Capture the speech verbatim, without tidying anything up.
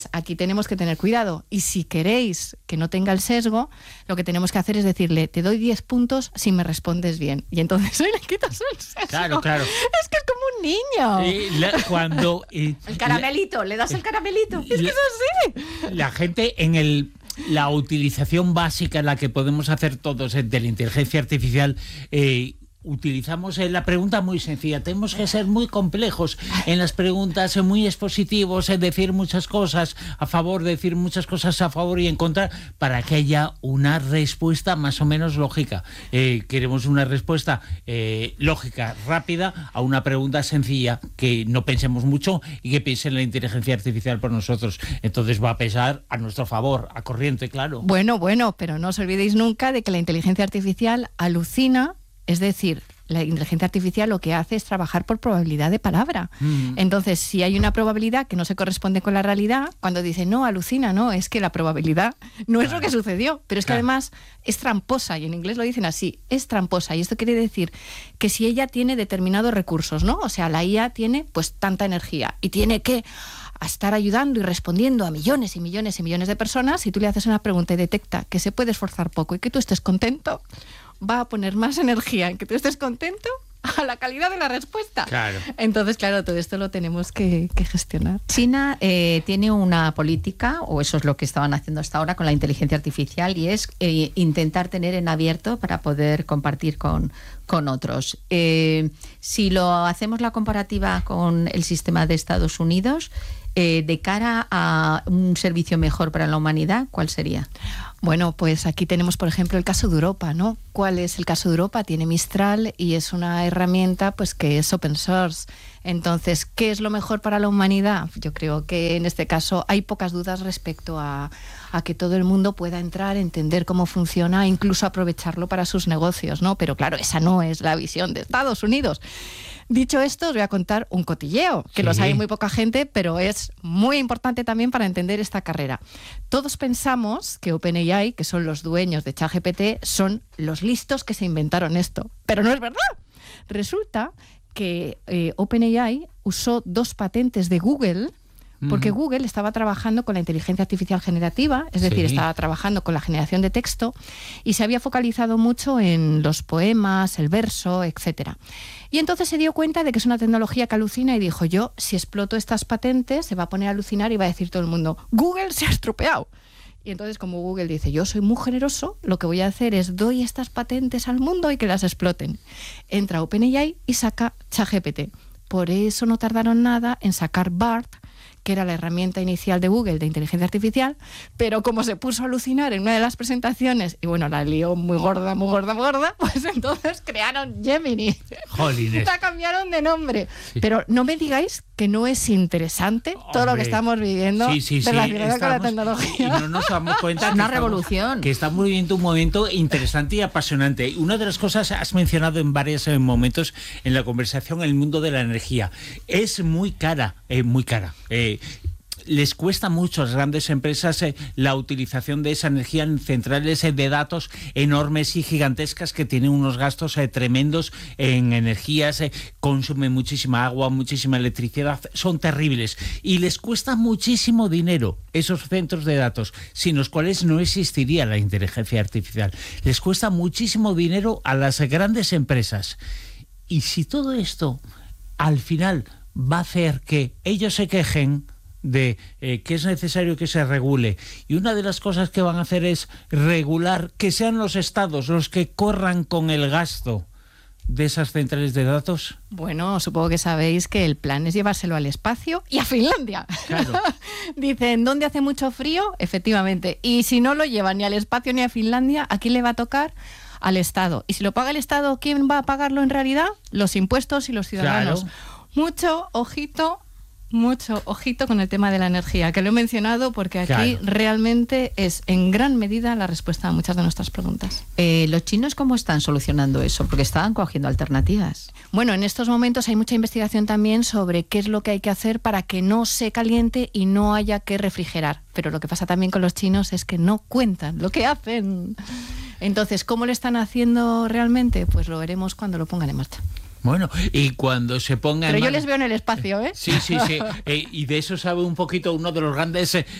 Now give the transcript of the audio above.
Aquí tenemos que tener cuidado. Y si queréis que no tenga el sesgo, lo que tenemos que hacer es decirle, te doy diez puntos si me respondes bien. Y entonces hoy le quitas el sesgo. Claro, claro. Es que es como un niño. Eh, la, cuando eh, El caramelito, la, le das el caramelito. Es que es así. La gente en el... La utilización básica en la que podemos hacer todos de la inteligencia artificial, eh, utilizamos eh, la pregunta muy sencilla. Tenemos que ser muy complejos en las preguntas, eh, muy expositivos, eh, decir muchas cosas a favor, decir muchas cosas a favor y en contra, para que haya una respuesta más o menos lógica. Eh, queremos una respuesta eh, lógica, rápida, a una pregunta sencilla, que no pensemos mucho y que piense en la inteligencia artificial por nosotros. Entonces va a pesar a nuestro favor, a corriente, claro. Bueno, bueno, pero no os olvidéis nunca de que la inteligencia artificial alucina. Es decir, la inteligencia artificial lo que hace es trabajar por probabilidad de palabra. Mm. Entonces, si hay una probabilidad que no se corresponde con la realidad, cuando dice, no, alucina, no, es que la probabilidad no claro. es lo que sucedió. Pero es que claro. además es tramposa, y en inglés lo dicen así, es tramposa. Y esto quiere decir que si ella tiene determinados recursos, ¿no? O sea, la I A tiene pues tanta energía y tiene que a estar ayudando y respondiendo a millones y millones y millones de personas, si tú le haces una pregunta y detecta que se puede esforzar poco y que tú estés contento, va a poner más energía en que tú estés contento a la calidad de la respuesta. Claro. Entonces, claro, todo esto lo tenemos que, que gestionar. China eh, tiene una política, o eso es lo que estaban haciendo hasta ahora con la inteligencia artificial, y es eh, intentar tener en abierto para poder compartir con, con otros. Eh, si lo hacemos la comparativa con el sistema de Estados Unidos, eh, de cara a un servicio mejor para la humanidad, ¿cuál sería? Bueno, pues aquí tenemos, por ejemplo, el caso de Europa, ¿no? ¿Cuál es el caso de Europa? Tiene Mistral y es una herramienta pues que es open source. Entonces, ¿qué es lo mejor para la humanidad? Yo creo que en este caso hay pocas dudas respecto a, a que todo el mundo pueda entrar, entender cómo funciona, incluso aprovecharlo para sus negocios, ¿no? Pero claro, esa no es la visión de Estados Unidos. Dicho esto, os voy a contar un cotilleo, que sí. lo sabe muy poca gente, pero es muy importante también para entender esta carrera. Todos pensamos que OpenAI, que son los dueños de ChatGPT, son los listos que se inventaron esto, pero no es verdad. Resulta que eh, OpenAI usó dos patentes de Google, porque Google estaba trabajando con la inteligencia artificial generativa, es decir, sí. estaba trabajando con la generación de texto y se había focalizado mucho en los poemas, el verso, etcétera. Y entonces se dio cuenta de que es una tecnología que alucina y dijo, yo, si exploto estas patentes, se va a poner a alucinar y va a decir todo el mundo, Google se ha estropeado. Y entonces, como Google dice, yo soy muy generoso, lo que voy a hacer es doy estas patentes al mundo y que las exploten. Entra OpenAI y saca ChatGPT. Por eso no tardaron nada en sacar BART, que era la herramienta inicial de Google de inteligencia artificial, pero como se puso a alucinar en una de las presentaciones, y bueno, la lió muy gorda, muy gorda, muy gorda, pues entonces crearon Gemini. Jolines. La cambiaron de nombre. Sí. Pero no me digáis que no es interesante Hombre. todo lo que estamos viviendo sí, sí, relacionado sí. con la tecnología. Y no nos damos cuenta es una que revolución. Estamos, que estamos viviendo un momento interesante y apasionante. Una de las cosas has mencionado en varios eh, momentos en la conversación, el mundo de la energía. Es muy cara, eh, muy cara. Eh, les cuesta mucho a las grandes empresas eh, la utilización de esa energía en centrales eh, de datos enormes y gigantescas que tienen unos gastos eh, tremendos en energías, eh, consumen muchísima agua, muchísima electricidad, son terribles y les cuesta muchísimo dinero esos centros de datos, sin los cuales no existiría la inteligencia artificial. Les cuesta muchísimo dinero a las grandes empresas. Y si todo esto al final va a hacer que ellos se quejen de eh, que es necesario que se regule, y una de las cosas que van a hacer es regular que sean los estados los que corran con el gasto de esas centrales de datos. Bueno, supongo que sabéis que el plan es llevárselo al espacio y a Finlandia. Claro. Dicen, ¿dónde hace mucho frío? Efectivamente. Y si no lo llevan ni al espacio ni a Finlandia, ¿a quién le va a tocar? Al Estado. Y si lo paga el Estado, ¿quién va a pagarlo en realidad? Los impuestos y los ciudadanos. Claro. Mucho ojito, mucho ojito con el tema de la energía, que lo he mencionado porque aquí claro. realmente es en gran medida la respuesta a muchas de nuestras preguntas. Eh, ¿Los chinos cómo están solucionando eso? Porque estaban cogiendo alternativas. Bueno, en estos momentos hay mucha investigación también sobre qué es lo que hay que hacer para que no se caliente y no haya que refrigerar. Pero lo que pasa también con los chinos es que no cuentan lo que hacen. Entonces, ¿cómo lo están haciendo realmente? Pues lo veremos cuando lo pongan en marcha. Bueno, y cuando se ponga... Pero en yo mar- les veo en el espacio, ¿eh? Sí, sí, sí. Eh, y de eso sabe un poquito uno de los grandes eh,